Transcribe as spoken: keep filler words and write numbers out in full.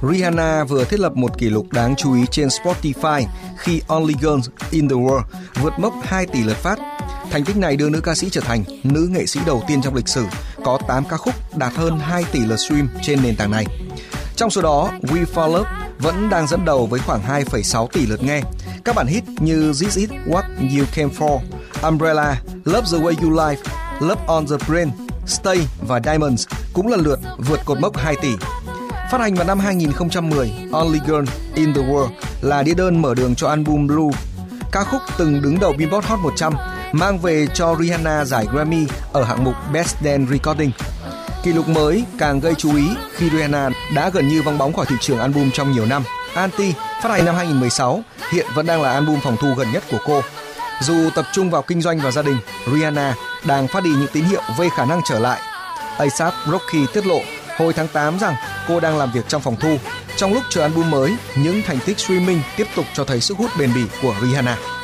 Rihanna vừa thiết lập một kỷ lục đáng chú ý trên Spotify khi Only Girl in the World vượt mốc hai tỷ lượt phát. Thành tích này đưa nữ ca sĩ trở thành nữ nghệ sĩ đầu tiên trong lịch sử có tám ca khúc đạt hơn hai tỷ lượt stream trên nền tảng này. Trong số đó, We Fall Love vẫn đang dẫn đầu với khoảng hai phẩy sáu tỷ lượt nghe. Các bản hit như This Is What You Came For, Umbrella, Love the Way You Live, Love on the Brain, Stay và Diamonds cũng lần lượt vượt cột mốc hai tỷ. Phát hành vào năm hai nghìn không trăm mười, Only Girl in the World là đĩa đơn mở đường cho album Blue. Ca khúc từng đứng đầu Billboard Hot một trăm, mang về cho Rihanna giải Grammy ở hạng mục Best Dance Recording. Kỷ lục mới càng gây chú ý khi Rihanna đã gần như vắng bóng khỏi thị trường album trong nhiều năm. Anti, phát hành năm hai nghìn không trăm mười sáu, hiện vẫn đang là album phòng thu gần nhất của cô. Dù tập trung vào kinh doanh và gia đình, Rihanna đang phát đi những tín hiệu về khả năng trở lại. a ét a pê Rocky tiết lộ hồi tháng tám rằng cô đang làm việc trong phòng thu. Trong lúc chờ album mới, những thành tích streaming tiếp tục cho thấy sức hút bền bỉ của Rihanna.